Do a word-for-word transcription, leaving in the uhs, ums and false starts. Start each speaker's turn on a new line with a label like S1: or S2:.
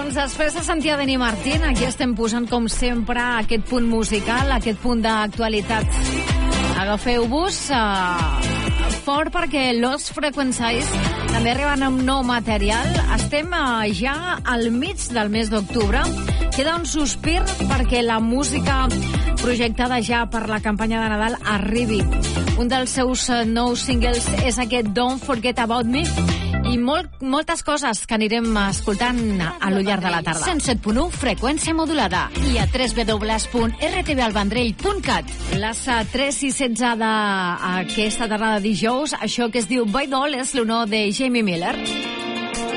S1: Doncs després de sentir a Dani Martín, aquí estem posant, com sempre, aquest punt musical, aquest punt d'actualitat. Agafeu-vos uh, fort perquè Lost Frequencies també arriben amb nou material. Estem uh, ja al mig del mes d'octubre. Queda un sospir perquè la música projectada ja per la campanya de Nadal arribi. Un dels seus uh, nous singles és aquest Don't Forget About Me, i molt, moltes coses que anirem escoltant a lo llarg de la tarda.
S2: cent set punt u, freqüència modulada, i a w w w punt r t v al vendrell punt cat.
S1: Les tres i setze d'aquesta tarda de dijous, això que es diu By Doll és l'honor de Jamie Miller.